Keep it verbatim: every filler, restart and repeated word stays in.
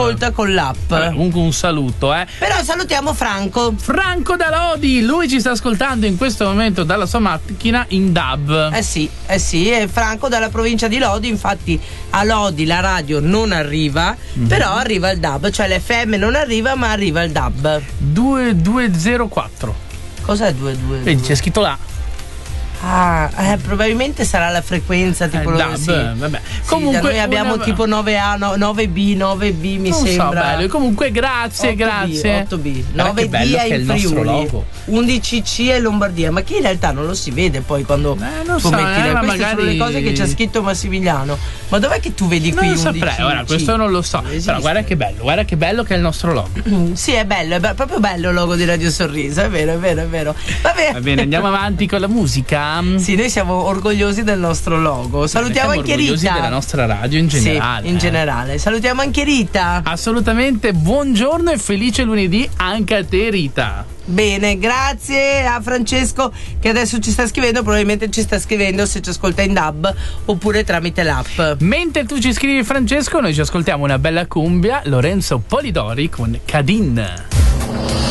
ascolta con l'app. Vabbè, comunque un saluto, eh. Però salutiamo Franco. Franco da Lodi, lui ci sta ascoltando in questo momento dalla sua macchina in D A B. Eh sì, eh sì, è Franco dalla provincia di Lodi, infatti a Lodi la radio non arriva, mm-hmm. però arriva il D A B, cioè l'F M non arriva ma arriva il D A B. due due zero quattro. Cos'è due due? Vedi, c'è scritto là. Ah, eh, probabilmente sarà la frequenza tipo eh, lo, D A B, sì. vabbè. Sì, comunque noi abbiamo una... tipo nove A, no, nove B, nove B mi non sembra. So, bello. Comunque grazie, otto B, grazie. otto B, nove D è in Friuli, undici C è Lombardia, ma che in realtà non lo si vede poi quando eh, non tu so, metti eh, le, ma queste magari... sono le cose che c'è scritto Massimiliano. Ma dov'è che tu vedi qui non undici? Non saprei, ora questo non lo so. Però guarda che bello, guarda che bello che è il nostro logo. Sì, è bello, è be- proprio bello il logo di Radio Sorriso, è vero, è vero, è vero. Va bene, Va bene, andiamo avanti con la musica. Sì, noi siamo orgogliosi del nostro logo. Salutiamo anche Rita. Orgogliosi della nostra radio in generale. Sì, in generale. Salutiamo anche Rita. Assolutamente, buongiorno e felice lunedì anche a te, Rita. Bene, grazie a Francesco che adesso ci sta scrivendo, probabilmente ci sta scrivendo se ci ascolta in D A B oppure tramite l'app. Mentre tu ci scrivi, Francesco, noi ci ascoltiamo una bella cumbia, Lorenzo Polidori con Cadin.